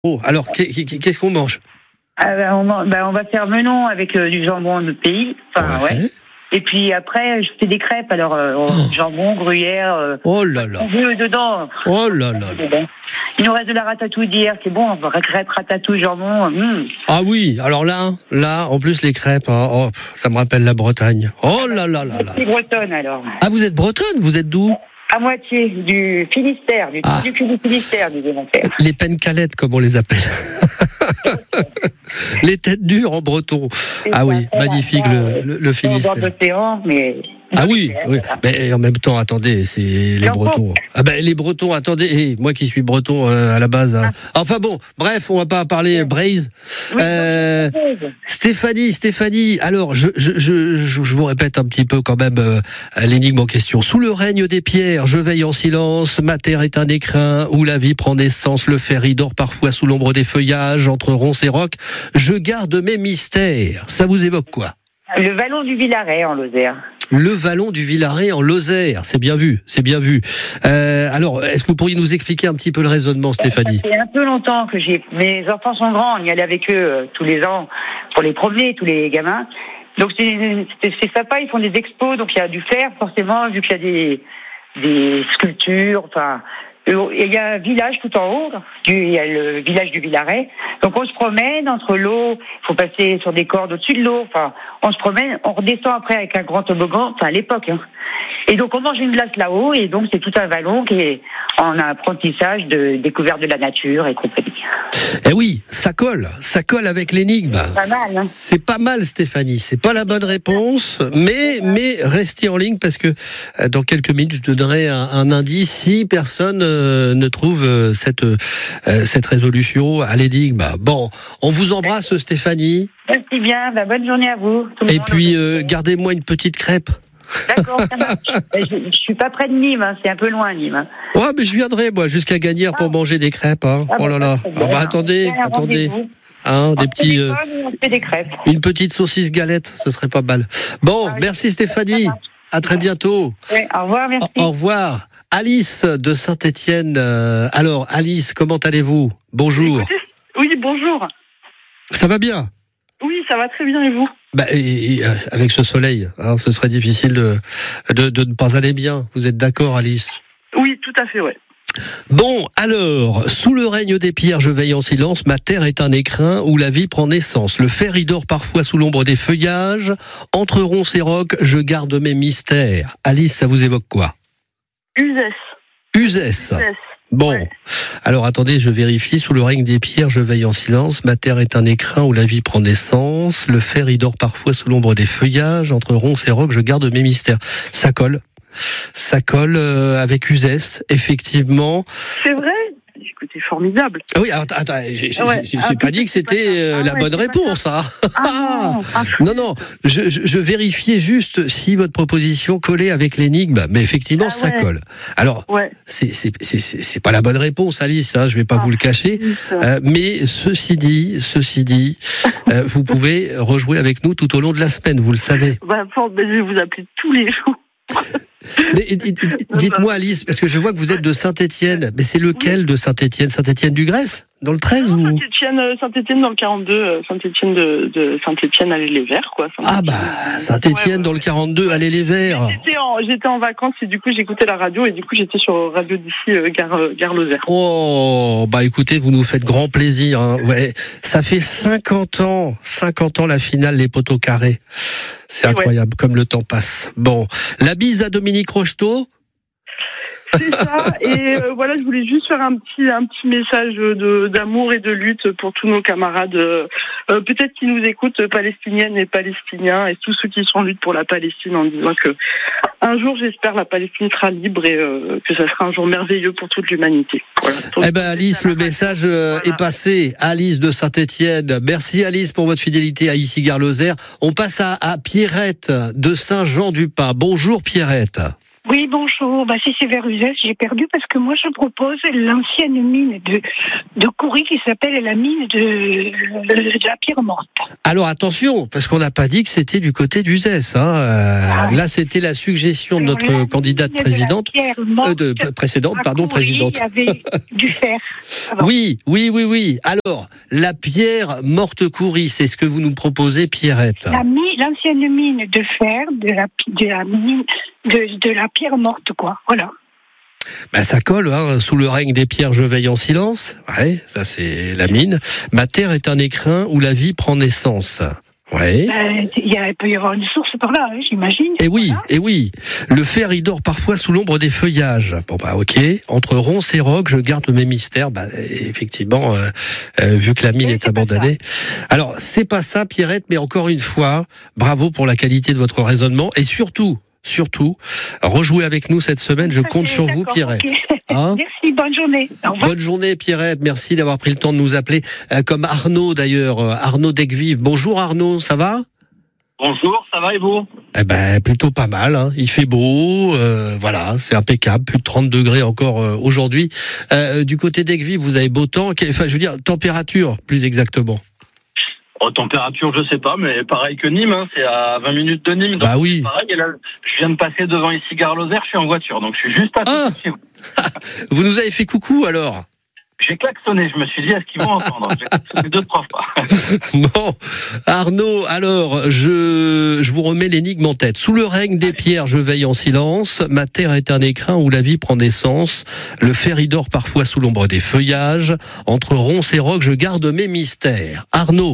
Oh, alors, qu'est-ce qu'on mange? On va faire melon avec du jambon de pays. Enfin, ouais. Et puis après, je fais des crêpes. Alors, jambon, gruyère. Oh là là. On veut dedans. Oh là là. Il nous reste de la ratatouille d'hier. C'est bon, crêpes, ratatouille, jambon. Ah oui, alors là, en plus les crêpes, ça me rappelle la Bretagne. Oh là là là là. Je suis bretonne alors. Ah, vous êtes bretonne? Vous êtes d'où? À moitié, du Finistère, du Finistère, disait mon père. Les pencalettes, comme on les appelle. Les têtes dures en breton. Ah oui, magnifique le Finistère. Au bord d'océan, mais... Ah oui, oui. Mais en même temps, attendez, c'est les Bretons. Ah ben les Bretons, attendez, moi qui suis breton à la base. Hein. Enfin bon, bref, on va pas parler braise. Stéphanie, alors je vous répète un petit peu quand même l'énigme en question. Sous le règne des pierres, je veille en silence, ma terre est un écrin où la vie prend naissance, le ferry dort parfois sous l'ombre des feuillages, entre ronces et rocs, je garde mes mystères. Ça vous évoque quoi? Le vallon du Villaret en Lozère. Le vallon du Villaret en Lozère, c'est bien vu, c'est bien vu. Alors, est-ce que vous pourriez nous expliquer un petit peu le raisonnement, Stéphanie? Ça fait un peu longtemps que mes enfants sont grands, on y allait avec eux tous les ans pour les promener, tous les gamins. Donc c'est sympa, ils font des expos, donc il y a du fer forcément, vu qu'il y a des sculptures, enfin... Il y a un village tout en haut, il y a le village du Villaret. Donc on se promène entre l'eau, il faut passer sur des cordes au-dessus de l'eau. Enfin, on se promène, on redescend après avec un grand toboggan, enfin à l'époque. Hein. Et donc on mange une glace là-haut, et donc c'est tout un vallon qui est en apprentissage de découverte de la nature et compagnie. Eh oui, ça colle avec l'énigme. C'est pas mal, hein. C'est pas mal, Stéphanie. C'est pas la bonne réponse, mais restez en ligne parce que dans quelques minutes, je donnerai un indice si personne ne trouve cette résolution à l'énigme. Bon, on vous embrasse, Stéphanie. Merci bien, bonne journée à vous. Et puis, gardez-moi une petite crêpe. D'accord, ça marche. Je suis pas près de Nîmes, hein. C'est un peu loin, Nîmes. Hein. Ouais, mais je viendrai, moi, jusqu'à Gagnères pour manger des crêpes. Hein. Oh là là. Attendez. Hein, des petits. Des crêpes. Une petite saucisse galette, ce serait pas mal. Bon, merci Stéphanie. À très bientôt. Ouais, au revoir, merci. Au revoir. Alice de Saint-Étienne. Alors, Alice, comment allez-vous? Bonjour. Écoutez, oui, bonjour. Ça va bien? Oui, ça va très bien, et vous? Avec ce soleil, hein, ce serait difficile de ne pas aller bien. Vous êtes d'accord, Alice? Oui, tout à fait, ouais. Bon, alors, sous le règne des pierres, je veille en silence, ma terre est un écrin où la vie prend naissance. Le fer y dort parfois sous l'ombre des feuillages, entre ronces et rocs, je garde mes mystères. Alice, ça vous évoque quoi? Uzès. Bon, ouais. Alors attendez, je vérifie. Sous le règne des pierres, je veille en silence. Ma terre est un écrin où la vie prend naissance. Le fer y dort parfois sous l'ombre des feuillages. Entre ronces et rocs, je garde mes mystères. Ça colle avec Uzès, effectivement. C'est vrai? Écoutez, formidable. Ah oui, attends, j'ai pas dit que c'était la bonne réponse. Hein. Non, je vérifiais juste si votre proposition collait avec l'énigme, mais effectivement, ça colle. Alors, c'est pas la bonne réponse, Alice, hein, je vais pas vous le cacher, mais ceci dit, vous pouvez rejouer avec nous tout au long de la semaine, vous le savez. Je vais vous appeler tous les jours. Mais dites-moi, Alice, parce que je vois que vous êtes de Saint-Étienne, mais c'est lequel de Saint-Étienne? Saint-Étienne du Grèce? Dans le 13 ou Saint-Étienne dans le 42, Saint-Étienne de Saint-Étienne allez les Verts, quoi. Saint-Étienne dans le 42 allez les Verts. J'étais en vacances et du coup j'écoutais la radio et du coup j'étais sur Radio d'ici Gare Lozère. Oh, écoutez, vous nous faites grand plaisir. Hein. Ouais, ça fait 50 ans la finale les poteaux carrés. C'est incroyable comme le temps passe. Bon, la bise à Dominique Rocheteau. C'est ça, et voilà, je voulais juste faire un petit message d'amour et de lutte pour tous nos camarades, peut-être qui nous écoutent, palestiniennes et palestiniens, et tous ceux qui sont en lutte pour la Palestine, en disant que un jour, j'espère, la Palestine sera libre et que ça sera un jour merveilleux pour toute l'humanité. Voilà. Alice, le message est passé. Alice de Saint-Étienne. Merci Alice pour votre fidélité à ici Gare Lozère. On passe à Pierrette de Saint-Jean-du-Pin. Bonjour Pierrette. Oui, bonjour. Si c'est vers Uzès, j'ai perdu parce que moi, je propose l'ancienne mine de Coury qui s'appelle la mine de la pierre morte. Alors attention, parce qu'on n'a pas dit que c'était du côté d'Uzès. Là, c'était la suggestion de notre candidate présidente, précédente. Il y avait du fer. Oui. Alors, la pierre morte Coury, c'est ce que vous nous proposez, Pierrette. L'ancienne mine de fer de la pierre morte, quoi. Voilà. Ça colle, sous le règne des pierres, je veille en silence. Ouais, ça c'est la mine. Ma terre est un écrin où la vie prend naissance. Ouais. Il peut y avoir une source par là, j'imagine. Et oui. Le fer, il dort parfois sous l'ombre des feuillages. Ok. Entre ronces et rocs, je garde mes mystères. Effectivement, vu que la mine est abandonnée. Alors, c'est pas ça, Pierrette, mais encore une fois, bravo pour la qualité de votre raisonnement et surtout, rejouez avec nous cette semaine. Je compte sur vous, Pierrette. Okay. Merci, bonne journée. Au revoir. Bonne journée, Pierrette. Merci d'avoir pris le temps de nous appeler. Comme Arnaud, d'ailleurs. Arnaud d'Aiguevive. Bonjour, Arnaud. Ça va? Bonjour, ça va et vous? Plutôt pas mal. Il fait beau. Voilà, c'est impeccable. Plus de 30 degrés encore aujourd'hui. Du côté d'Aiguevive, vous avez beau temps. Enfin, je veux dire, température, plus exactement. Température, je sais pas, mais pareil que Nîmes, c'est à 20 minutes de Nîmes. Donc oui. Pareil, et là, je viens de passer devant ici Gare Lozère, je suis en voiture, donc je suis juste à côté de chez vous. Vous nous avez fait coucou alors? J'ai klaxonné, je me suis dit, est-ce qu'ils vont entendre? J'ai klaxonné 2-3 fois. Bon, Arnaud, alors, je vous remets l'énigme en tête. Sous le règne des pierres, je veille en silence. Ma terre est un écrin où la vie prend naissance. Le fer y dort parfois sous l'ombre des feuillages. Entre ronces et rocs, je garde mes mystères. Arnaud.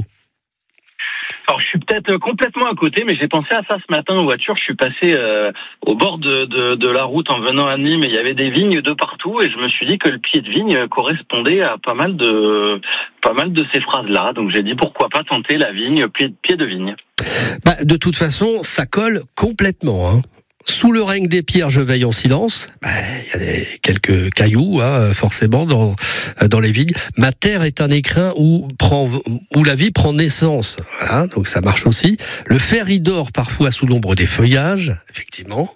Alors, je suis peut-être complètement à côté, mais j'ai pensé à ça ce matin en voiture. Je suis passé au bord de la route en venant à Nîmes et il y avait des vignes de partout et je me suis dit que le pied de vigne correspondait à pas mal de ces phrases-là. Donc j'ai dit pourquoi pas tenter la vigne, pied de vigne. De toute façon, ça colle complètement. Sous le règne des pierres, je veille en silence. Il y a quelques cailloux, forcément, dans les vignes. Ma terre est un écrin où la vie prend naissance. Voilà, donc ça marche aussi. Le fer y dort parfois sous l'ombre des feuillages, effectivement,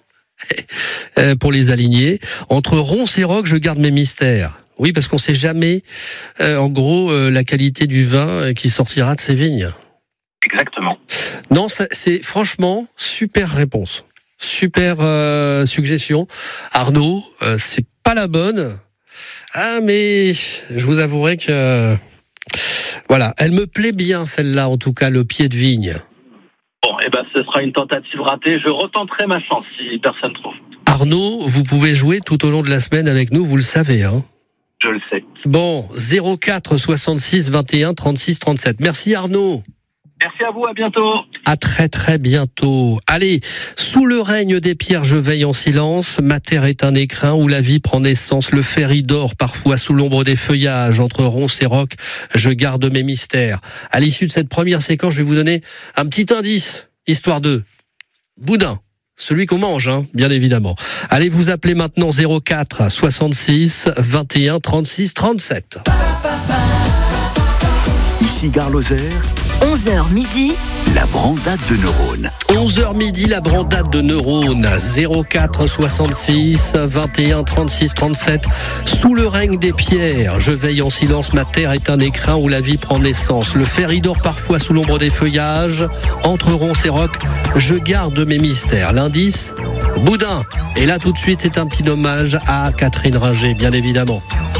pour les aligner. Entre ronces et rocs, je garde mes mystères. Oui, parce qu'on sait jamais, en gros, la qualité du vin qui sortira de ces vignes. Exactement. Non, c'est franchement super réponse. Super suggestion. Arnaud, c'est pas la bonne. Mais je vous avouerai que voilà, elle me plaît bien celle-là, en tout cas, le pied de vigne. Bon, ce sera une tentative ratée. Je retenterai ma chance si personne trouve. Arnaud, vous pouvez jouer tout au long de la semaine avec nous, vous le savez, Je le sais. Bon, 04 66 21 36 37. Merci Arnaud. Merci à vous, à bientôt. À très très bientôt. Allez, sous le règne des pierres, je veille en silence. Ma terre est un écrin où la vie prend naissance. Le fer y dort parfois sous l'ombre des feuillages. Entre ronces et rocs, je garde mes mystères. À l'issue de cette première séquence, je vais vous donner un petit indice, histoire de boudin. Celui qu'on mange, bien évidemment. Allez vous appeler maintenant 04 66 21 36 37. Ici Gare Lozère. 11h midi, la brandade de neurones. 11h midi, la brandade de neurones. 04 66 21 36 37. Sous le règne des pierres, je veille en silence. Ma terre est un écrin où la vie prend naissance. Le fer y dort parfois sous l'ombre des feuillages. Entre ronces et rocs, je garde mes mystères. L'indice, boudin. Et là, tout de suite, c'est un petit hommage à Catherine Ringer, bien évidemment.